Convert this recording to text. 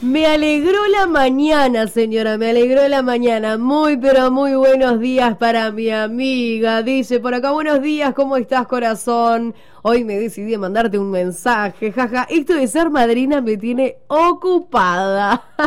Me alegró la mañana, señora, me alegró la mañana. Muy, pero muy buenos días para mi amiga. Dice por acá, buenos días, ¿cómo estás, corazón? Hoy me decidí a mandarte un mensaje, jaja. Esto de ser madrina me tiene ocupada.